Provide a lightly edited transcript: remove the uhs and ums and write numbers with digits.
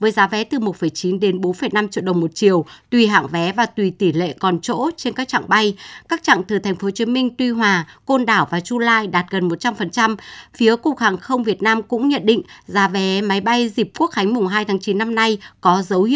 với giá vé từ 1,9 đến 4,5 triệu đồng một chiều, tùy hạng vé và tùy tỷ lệ còn chỗ trên các chặng bay. Các chặng từ Thành phố Hồ Chí Minh, Tuy Hòa, Côn Đảo và Chu Lai đạt gần 100%. Phía Cục Hàng không Việt Nam cũng nhận định giá vé máy bay dịp Quốc khánh mùng 2 tháng 9 năm nay có dấu hiệu